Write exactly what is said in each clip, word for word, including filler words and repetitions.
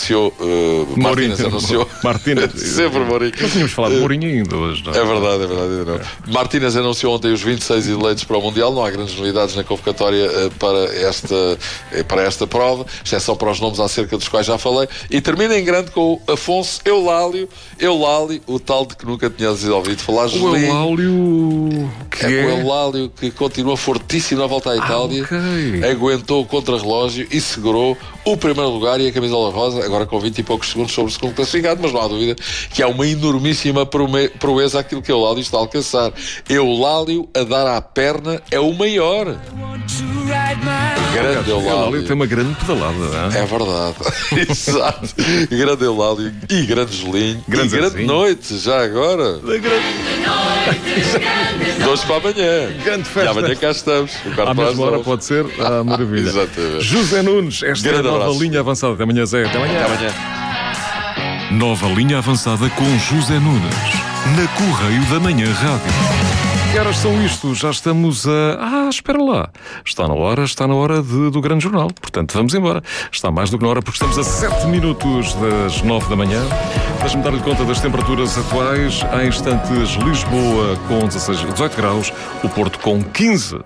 anunciou, uh, Martínez anunciou, Martínez. sempre Mourinho. Não tínhamos falado de Mourinho ainda hoje, não é? É verdade, é verdade. Não. É. Martínez anunciou ontem os vinte e seis eleitos para o Mundial. Não há grandes novidades na convocatória uh, para, esta, uh, para esta prova, exceção para os nomes acerca dos quais já falei. E termina em grande com o Afonso Eulálio, Eulálio, o tal de que nunca tinhas ouvido falar. O Eulálio que é, é? O Eulálio que continua fortíssimo na volta à Itália, ah, okay. aguentou o contra-relógio e segurou o primeiro lugar e a camisola rosa, agora com vinte e poucos segundos sobre o segundo classificado, mas não há dúvida que há uma enormíssima proeza aquilo que Eulálio está a alcançar. Eulálio a dar à perna é o maior. Grande Eulálio. Eulálio tem uma grande pedalada, não é? É verdade. Exato. Grande Eulálio e grande Julinho. Grande, e grande noite, já agora. Dois para amanhã. Grande festa. E amanhã cá estamos. À mesma hora pode ser. Ah, maravilha. Exatamente. José Nunes, esta grande é a nova abraço. Linha avançada. Até amanhã, Zé. Até amanhã. Até amanhã. Nova linha avançada com José Nunes. Na Correio da Manhã Rádio. Que horas são isto? Já estamos a... Ah, espera lá. Está na hora, está na hora de, do Grande Jornal. Portanto, vamos embora. Está mais do que na hora, porque estamos a sete minutos das nove da manhã. Deixa-me dar-lhe conta das temperaturas atuais. Há instantes, Lisboa com dezasseis, dezoito graus, o Porto com quinze.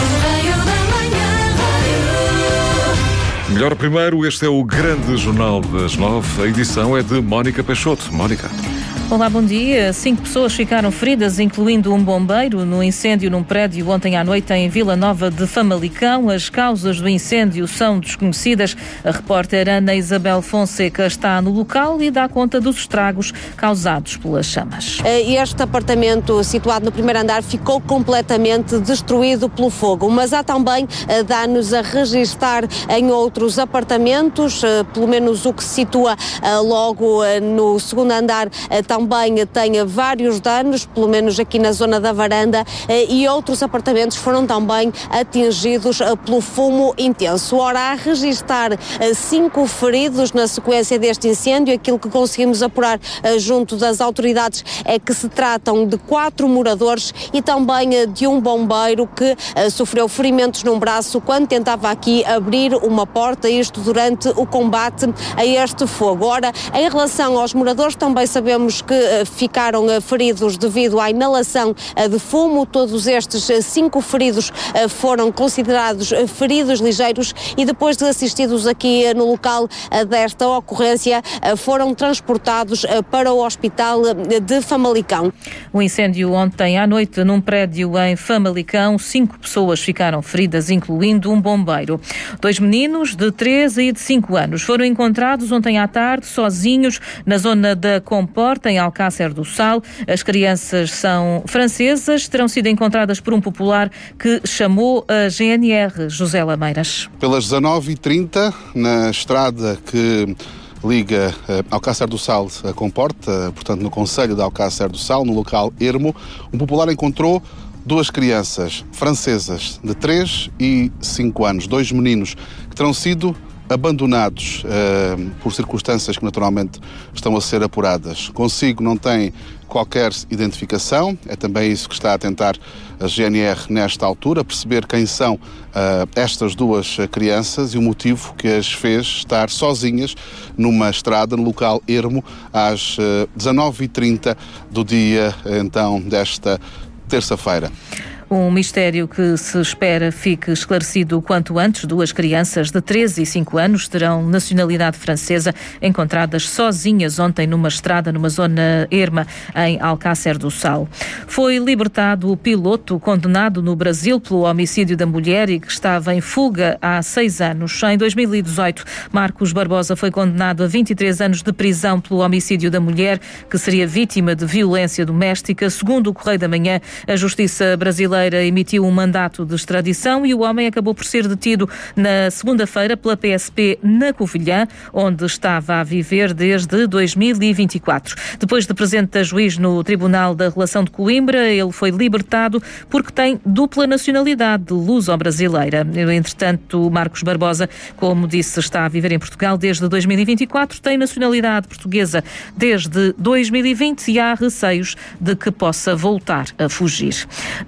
Melhor primeiro, este é o Grande Jornal das nove. A edição é de Mónica Peixoto. Mónica. Olá, bom dia. Cinco pessoas ficaram feridas, incluindo um bombeiro, no incêndio num prédio ontem à noite em Vila Nova de Famalicão. As causas do incêndio são desconhecidas. A repórter Ana Isabel Fonseca está no local e dá conta dos estragos causados pelas chamas. Este apartamento, situado no primeiro andar, ficou completamente destruído pelo fogo, mas há também danos a registar em outros apartamentos, pelo menos o que se situa logo no segundo andar também tem vários danos, pelo menos aqui na zona da varanda, e outros apartamentos foram também atingidos pelo fumo intenso. Ora, a registar cinco feridos na sequência deste incêndio, aquilo que conseguimos apurar junto das autoridades é que se tratam de quatro moradores e também de um bombeiro que sofreu ferimentos num braço quando tentava aqui abrir uma porta, isto durante o combate a este fogo. Ora, em relação aos moradores, também sabemos que ficaram feridos devido à inalação de fumo. Todos estes cinco feridos foram considerados feridos ligeiros e depois de assistidos aqui no local desta ocorrência, foram transportados para o hospital de Famalicão. O incêndio ontem à noite num prédio em Famalicão, cinco pessoas ficaram feridas, incluindo um bombeiro. Dois meninos de três e de cinco anos foram encontrados ontem à tarde sozinhos na zona da Comporta, em Alcácer do Sal. As crianças são francesas, terão sido encontradas por um popular que chamou a G N R. José Lameiras. Pelas dezanove e trinta, na estrada que liga uh, Alcácer do Sal a Comporta, portanto no concelho de Alcácer do Sal, no local Ermo, um popular encontrou duas crianças francesas de três e cinco anos, dois meninos que terão sido abandonados uh, por circunstâncias que naturalmente estão a ser apuradas. Consigo não tem qualquer identificação, é também isso que está a tentar a G N R nesta altura, perceber quem são uh, estas duas crianças e o motivo que as fez estar sozinhas numa estrada no local Ermo às uh, dezanove e trinta do dia então desta terça-feira. Um mistério que se espera fique esclarecido o quanto antes. Duas crianças de treze e cinco anos terão nacionalidade francesa, encontradas sozinhas ontem numa estrada numa zona erma em Alcácer do Sal. Foi libertado o piloto condenado no Brasil pelo homicídio da mulher e que estava em fuga há seis anos. Em dois mil e dezoito, Marcos Barbosa foi condenado a vinte e três anos de prisão pelo homicídio da mulher, que seria vítima de violência doméstica. Segundo o Correio da Manhã, a Justiça brasileira emitiu um mandato de extradição e o homem acabou por ser detido na segunda-feira pela P S P na Covilhã, onde estava a viver desde dois mil e vinte e quatro. Depois de presente a juiz no Tribunal da Relação de Coimbra, ele foi libertado porque tem dupla nacionalidade luso-brasileira. Entretanto, Marcos Barbosa, como disse, está a viver em Portugal desde dois mil e vinte e quatro, tem nacionalidade portuguesa desde dois mil e vinte e há receios de que possa voltar a fugir. Na manchete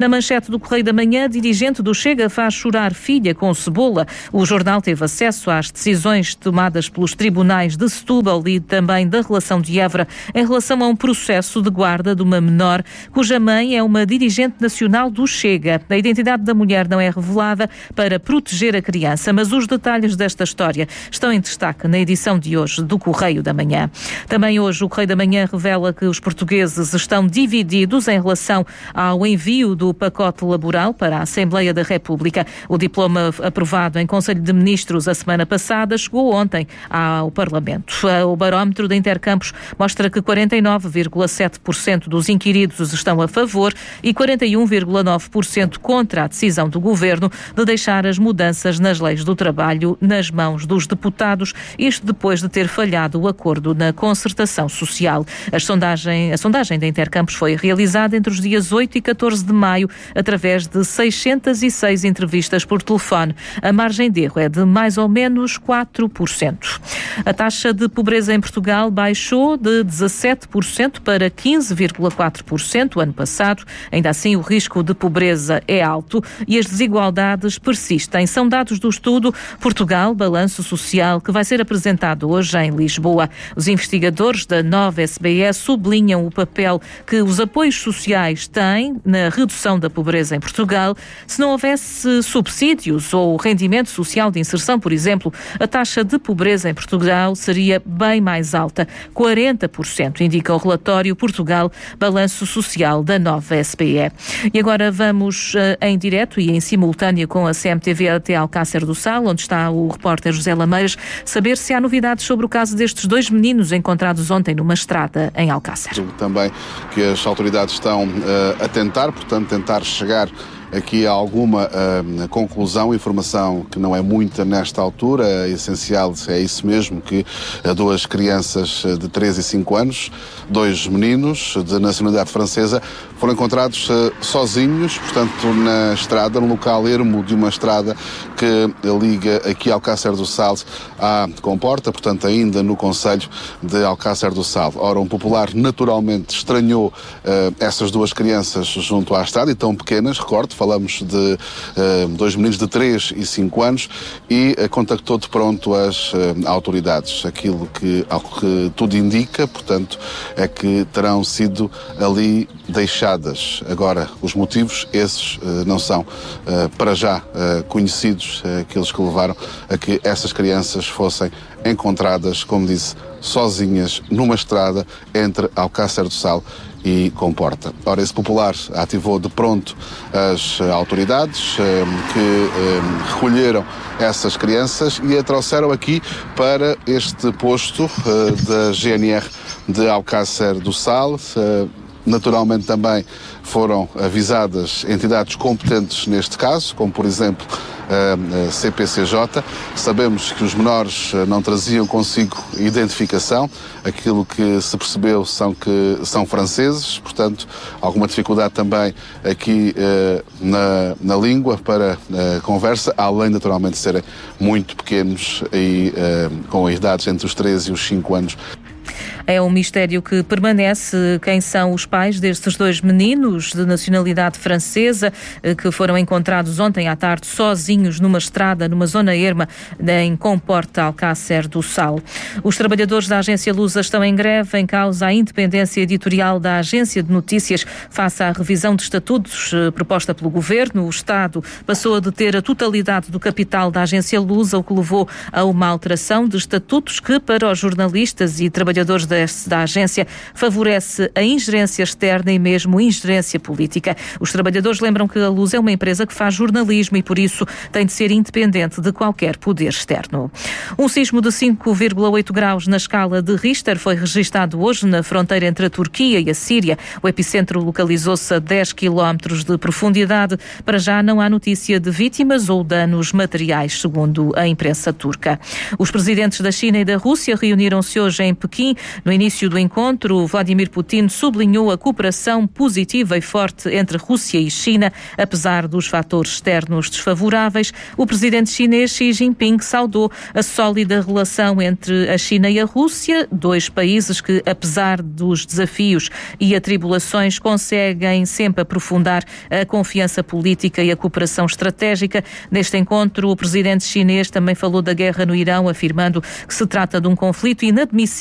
manchete do Correio da Manhã, dirigente do Chega faz chorar filha com cebola. O jornal teve acesso às decisões tomadas pelos tribunais de Setúbal e também da relação de Évora em relação a um processo de guarda de uma menor cuja mãe é uma dirigente nacional do Chega. A identidade da mulher não é revelada para proteger a criança, mas os detalhes desta história estão em destaque na edição de hoje do Correio da Manhã. Também hoje o Correio da Manhã revela que os portugueses estão divididos em relação ao envio do pacote laboral para a Assembleia da República. O diploma aprovado em Conselho de Ministros a semana passada chegou ontem ao Parlamento. O barómetro de Intercampos mostra que quarenta e nove vírgula sete por cento dos inquiridos estão a favor e quarenta e um vírgula nove por cento contra a decisão do Governo de deixar as mudanças nas leis do trabalho nas mãos dos deputados, isto depois de ter falhado o acordo na concertação social. A sondagem, a sondagem da Intercampos foi realizada entre os dias oito e catorze de maio, através de seiscentas e seis entrevistas por telefone. A margem de erro é de mais ou menos quatro por cento. A taxa de pobreza em Portugal baixou de dezassete por cento para quinze vírgula quatro por cento ano passado. Ainda assim, o risco de pobreza é alto e as desigualdades persistem. São dados do estudo Portugal, Balanço Social, que vai ser apresentado hoje em Lisboa. Os investigadores da nova S B E sublinham o papel que os apoios sociais têm na redução da pobreza em Portugal. Se não houvesse subsídios ou rendimento social de inserção, por exemplo, a taxa de pobreza em Portugal seria bem mais alta, quarenta por cento, indica o relatório Portugal, Balanço Social da nova S B E. E agora vamos uh, em direto e em simultâneo com a C M T V até Alcácer do Sal, onde está o repórter José Lameiras, saber se há novidades sobre o caso destes dois meninos encontrados ontem numa estrada em Alcácer. Também que as autoridades estão uh, a tentar, portanto, tentar chegar aqui há alguma uh, conclusão, informação que não é muita nesta altura, é essencial, é isso mesmo, que uh, duas crianças de três e cinco anos, dois meninos de nacionalidade francesa, foram encontrados uh, sozinhos, portanto, na estrada, no local ermo de uma estrada que liga aqui Alcácer do Sal à Comporta, portanto, ainda no concelho de Alcácer do Sal. Ora, um popular naturalmente estranhou uh, essas duas crianças junto à estrada, e tão pequenas, recordo, falamos de uh, dois meninos de três e cinco anos, e uh, contactou de pronto as uh, autoridades. Aquilo que, ao que tudo indica, portanto, é que terão sido ali deixadas. Agora, os motivos, esses uh, não são uh, para já uh, conhecidos, uh, aqueles que levaram a que essas crianças fossem encontradas, como disse, sozinhas numa estrada entre Alcácer do Sal e Comporta. Ora, esse popular ativou de pronto as autoridades eh, que eh, recolheram essas crianças e a trouxeram aqui para este posto eh, da G N R de Alcácer do Sal. Eh, Naturalmente também foram avisadas entidades competentes neste caso, como por exemplo a C P C J. Sabemos que os menores não traziam consigo identificação. Aquilo que se percebeu são que são franceses, portanto, alguma dificuldade também aqui eh, na, na língua para a conversa, além naturalmente de serem muito pequenos e eh, com idades entre os três e os cinco anos. É um mistério que permanece. Quem são os pais destes dois meninos de nacionalidade francesa que foram encontrados ontem à tarde sozinhos numa estrada, numa zona erma em Comporta, Alcácer do Sal? Os trabalhadores da agência Lusa estão em greve em causa a independência editorial da agência de notícias face à revisão de estatutos proposta pelo Governo. O Estado passou a deter a totalidade do capital da agência Lusa, o que levou a uma alteração de estatutos que, para os jornalistas e trabalhadores da, da agência, favorece a ingerência externa e mesmo ingerência política. Os trabalhadores lembram que a Luz é uma empresa que faz jornalismo e, por isso, tem de ser independente de qualquer poder externo. Um sismo de cinco vírgula oito graus na escala de Richter foi registado hoje na fronteira entre a Turquia e a Síria. O epicentro localizou-se a dez quilómetros de profundidade. Para já não há notícia de vítimas ou danos materiais, segundo a imprensa turca. Os presidentes da China e da Rússia reuniram-se hoje em Pequim No início do encontro, Vladimir Putin sublinhou a cooperação positiva e forte entre Rússia e China, apesar dos fatores externos desfavoráveis. O presidente chinês Xi Jinping saudou a sólida relação entre a China e a Rússia, dois países que, apesar dos desafios e atribulações, conseguem sempre aprofundar a confiança política e a cooperação estratégica. Neste encontro, o presidente chinês também falou da guerra no Irão, afirmando que se trata de um conflito inadmissível